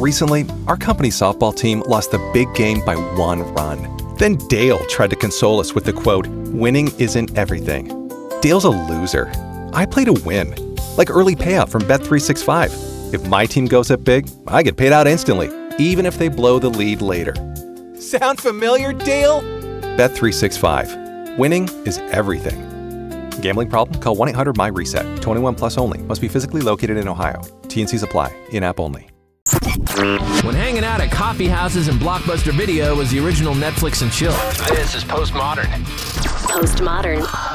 Recently, our company's softball team lost the big game by 1 run. Then Dale tried to console us with the quote, "Winning isn't everything." Dale's a loser. I play to win. Like early payout from Bet365. If my team goes up big, I get paid out instantly, even if they blow the lead later. Sound familiar, Dale? Bet365. Winning is everything. Gambling problem? Call 1-800-MY-RESET. 21 plus only. Must be physically located in Ohio. T&Cs apply. In-app only. When hanging out at coffee houses and Blockbuster Video was the original Netflix and chill. This is Postmodern. Postmodern.